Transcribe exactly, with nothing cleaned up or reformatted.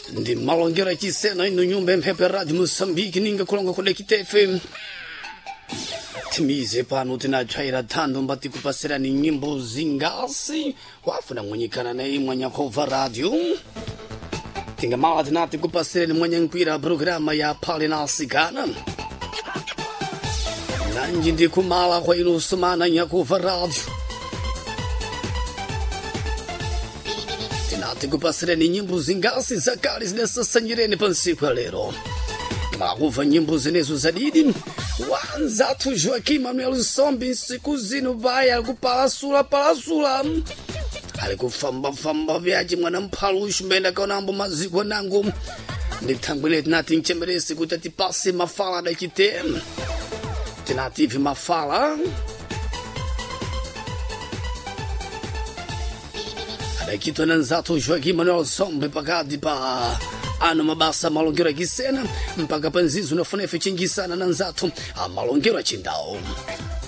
Ndi malongera chisena ino nyumba mphepe Radio Mozambique ninga kulonga kule kitefe. Timize pano tinachaira thando mbati kupasirani nyimbo zingasi wafuna mwenyekana na hii mwanya Hova Radio. Tinga mala tinati kupasirani mwanya nkwira programa ya pale nasikana. Nanji ndi kumala kwa inu sumana ya Hova Radio. Tinati kupasirani nyimbo zingasi za kali zinasasanyireni pansiku ya lero. Maruva nyimbo zinezo zadidi. Wanza tu Joaquim Manuel Sombi siku zinu baya kupalasula palasula. Alikufamba famba vyaji mwana mpalushi mbenda kaonambo mazikwa nangu. Nitangwile tinati nchemeresi kutati pasi mafala da kite. Tinativi mafala. Adakito nanzatu Joaquim Manuel Sombi pakati pa ano mabasa malongero kisena mpaka panzizu nafunefe chingisana nanzatu malongero chindao.